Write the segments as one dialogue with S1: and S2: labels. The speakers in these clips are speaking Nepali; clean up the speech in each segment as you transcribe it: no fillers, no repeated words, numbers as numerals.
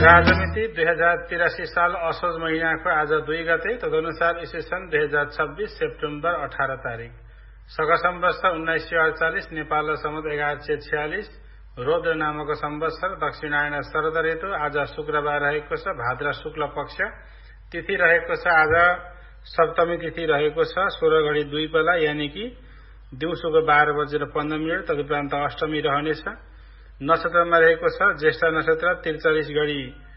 S1: राजमिति 2083 साल असोज महिनाको आज 2 गते, तदनुसार ईस्वी सन् 2026 सेप्टेम्बर 18 तारिक, शक संवत्सर 1948, नेपाल सम्वत 1146, रौद्र नामको संवत्सर, दक्षिणायन शरद ऋतु। आज शुक्रबार रहेको छ, भाद्र शुक्ल पक्ष, तिथि रहेको छ आज सप्तमी तिथि रहेको छ 16 घडी 2 बेला, यानि कि दिउँसोको 12 बजेर 15 मिनट। तदुपरान्त अष्टमी रहनेछ। नक्षत्रमा रहेको छ ज्येष्ठ नक्षत्र, 43 घडी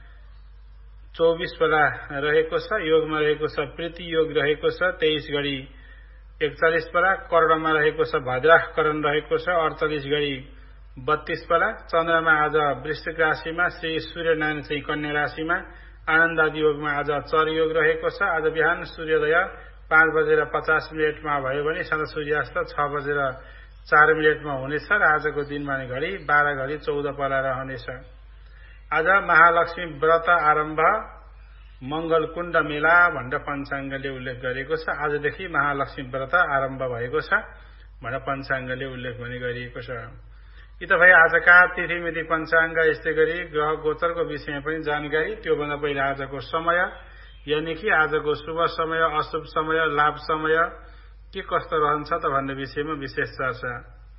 S1: 24 बेला रहेको छ। योगमा रहेको छ प्रीति योग रहेको छ, 23 घडी 41 बेला। कर्णमा रहेको छ भद्राह करण रहेको छ, 48 घडी 32 बेला। चन्द्रमा आज वृश्चिक राशिमा, श्री सूर्यनारायण चाहिँ कन्या राशिमा, आनन्द आदि योगमा आज चर योग रहेको छ। आज बिहान सूर्योदय 5 बजेर 50 मिनटमा भयो भने सधैँ सूर्यास्त 6 बजेर 4 मिनटमा हुनेछ र आजको दिनमाने घडी 12 घडी 14 बेला रहनेछ। आज महालक्ष्मी व्रत आरम्भ, मंगल कुण्ड मेला भनेर पञ्चाङ्गले उल्लेख गरेको छ। आजदेखि महालक्ष्मी व्रत आरम्भ भएको छ भनेर पञ्चाङ्गले उल्लेख पनि गरिएको छ। यी त भए आजका तिथिमिति पञ्चाङ्ग। यस्तै गरी ग्रह गोचरको विषयमा पनि जानकारी। त्योभन्दा पहिला आजको समय, यानि कि आजको शुभ समय, अशुभ समय, लाभ समय के कस्तो रहन्छ त भन्ने विषयमा विशेष चर्चा।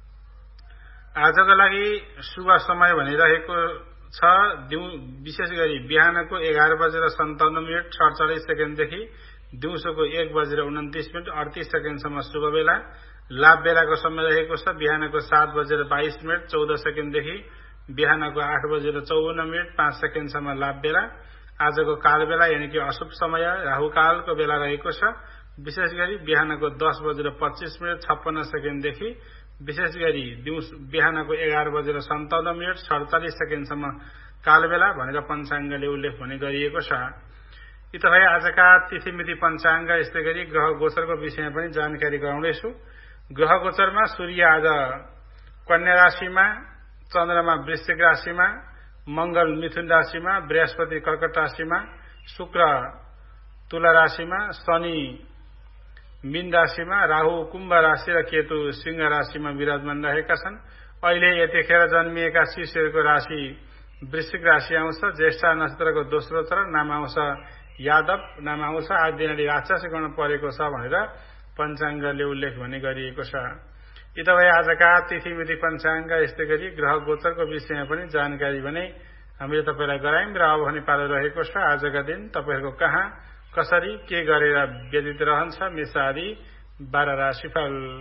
S1: आजको लागि शुभ समय भनिरहेको छ विशेष गरी बिहानको 11 बजेर 57 मिनट 47 सेकेन्डदेखि दिउँसोको 1 बजेर 29 मिनट 38 सेकेन्डसम्म शुभ बेला। लाभ बेलाको समय रहेको छ बिहानको 7 बजेर 22 मिनट 14 सेकेन्डदेखि बिहानको 8 बजेर 54 मिनट 5 सेकेन्डसम्म लाभ बेला। आजको काल बेला यानि कि अशुभ समय राहुकालको बेला रहेको छ विशेष गरी बिहानको 10 बजेर 25 मिनट 56 सेकेन्डदेखि विशेष गरी बिहानको 11 बजेर 57 मिनट 47 सेकेन्डसम्म काल बेला भनेर पञ्चाङ्गले उल्लेख पनि गरिएको छ। यी त भए आजका तिथिमिति पञ्चाङ्ग। यस्तै गरी ग्रह गोचरको विषयमा पनि जानकारी गराउँदैछु। ग्रह गोचरमा सूर्य आज कन्या राशिमा, चन्द्रमा वृश्चिक राशिमा, मंगल मिथुन राशिमा, बृहस्पति कर्कट राशिमा, शुक्र तुला राशिमा, शनि मीन राशिमा, राहु कुम्भ राशि र केतु सिंह राशिमा विराजमान रहेका छन्। अहिले यतिखेर जन्मिएका शिशुहरूको राशि वृश्चिक राशि आउँछ। ज्येष्ठ नक्षत्रको दोस्रो चरण, नाम आउँछ यादव, नाम आउँछ। आज दिनले राक्षस गण परेको छ भनेर पञ्चाङ्गले उल्लेख पनि गरिएको छ। यी त भए आजका तिथिमिति पञ्चाङ्ग। यस्तै गरी ग्रह गोचरको विषयमा पनि जानकारी भने हामीले तपाईलाई गरायौं र अब भने पालो रहेको छ आजका दिन तपाईहरुको कहाँ कसरी के गरेर व्यतीत रहन्छ मेष आदि 12 राशिफल।